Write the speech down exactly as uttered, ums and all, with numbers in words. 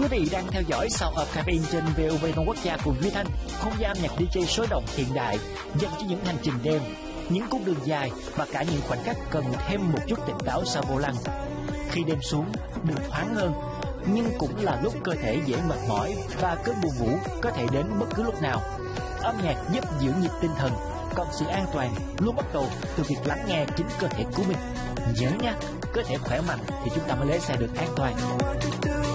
Quý vị đang theo dõi Sound of Cabin trên vê o vê Con Quốc gia cùng Duy Thanh, không gian âm nhạc đi jay sôi động hiện đại dành cho những hành trình đêm, những cung đường dài và cả những khoảnh khắc cần thêm một chút tỉnh táo sau vô lăng. Khi đêm xuống, đường thoáng hơn, nhưng cũng là lúc cơ thể dễ mệt mỏi và cơn buồn ngủ có thể đến bất cứ lúc nào. Âm nhạc giúp giữ nhịp tinh thần, còn sự an toàn luôn bắt đầu từ việc lắng nghe chính cơ thể của mình. Nhớ nha, cơ thể khỏe mạnh thì chúng ta mới lái xe được an toàn.